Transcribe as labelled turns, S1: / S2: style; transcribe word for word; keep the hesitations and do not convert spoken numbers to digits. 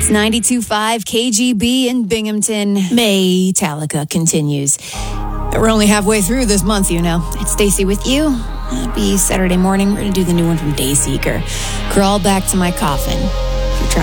S1: It's ninety-two point five K G B in Binghamton. Metallica continues. We're only halfway through this month, you know. It's Stacey with you. Happy Saturday morning. We're going to do the new one from Dayseeker. Crawl back to my coffin.